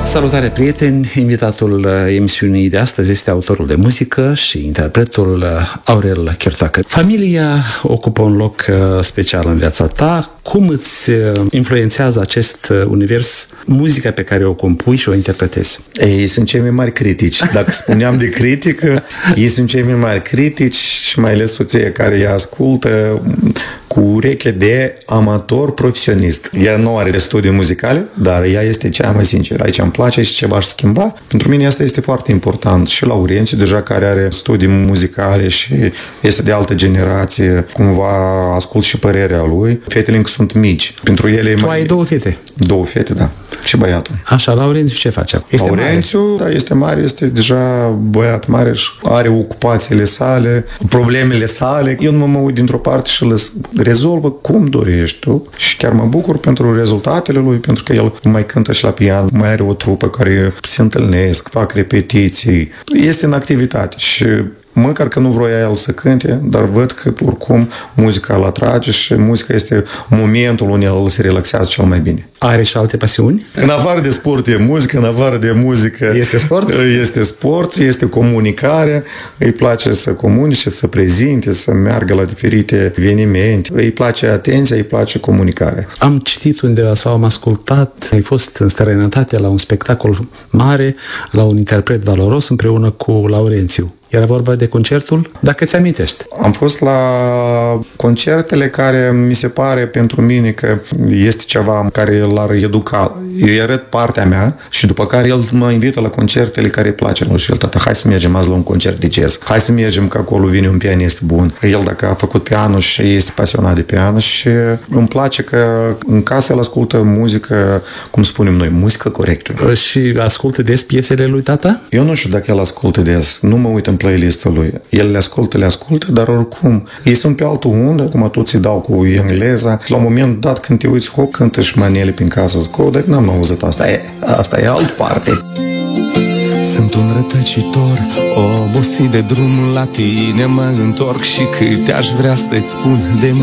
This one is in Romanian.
Salutare, prieteni! Invitatul emisiunii de astăzi este autorul de muzică și interpretul Aurel Chirtoacă. Familia ocupă un loc special în viața ta. Cum îți influențează acest univers muzica pe care o compui și o interpretezi? Ei sunt cei mai mari critici. Dacă spuneam de critică, ei sunt cei mai mari critici și mai ales soția care îi ascultă cu ureche de amator profesionist. Ea nu are studii muzicale, dar ea este cea mai sinceră. Aici îmi place și ceva aș schimba. Pentru mine asta este foarte important. Și Laurențiu, deja care are studii muzicale și este de altă generație, cumva ascult și părerea lui. Fetele încă sunt mici. Pentru ele Tu ai două fete? Două fete, da. Și băiatul. Așa, Laurențiu ce face? Laurențiu, da, este mare, este deja băiat mare și are ocupațiile sale, problemele sale. Eu nu mă uit dintr-o parte și le rezolvă cum dorești tu. Și chiar mă bucur pentru rezultatele lui, pentru că el mai cântă și la pian, mai are o trupă care se întâlnesc, fac repetiții. Este în activitate și măcar că nu vroia el să cânte, dar văd că oricum muzica îl atrage și muzica este momentul unde el se relaxează cel mai bine. Are și alte pasiuni? În afară de sport e muzică, în afară de muzică este sport? Este sport, este comunicare, îi place să comunice, să prezinte, să meargă la diferite evenimente, îi place atenția, îi place comunicarea. Am citit undeva sau am ascultat, ai fost în străinătate la un spectacol mare, la un interpret valoros împreună cu Laurențiu. Era vorba de concertul? Dacă ți amintești. Am fost la concertele care mi se pare pentru mine că este ceva care l-ar educa. Eu îi arăt partea mea și după care el mă invită la concertele care îi place lui și el, tata, hai să mergem azi la un concert de jazz. Hai să mergem că acolo vine un pianist bun. El dacă a făcut piano și este pasionat de piano și îmi place că în casă el ascultă muzică, cum spunem noi, muzică corectă. Și ascultă des piesele lui tata? Eu nu știu dacă el ascultă des. Nu mă uit în playlistul lui. El le ascultă, dar oricum ei sunt pe altă undă, cum toți îi dau cu engleza. La un moment dat când te uiți, cântă și manele prin casă, zic, dar n-am auzit asta. Asta e alt parte. Sunt un rătăcitor, obosit de drum, la tine mă întorc și câte aș vrea să-ți spun de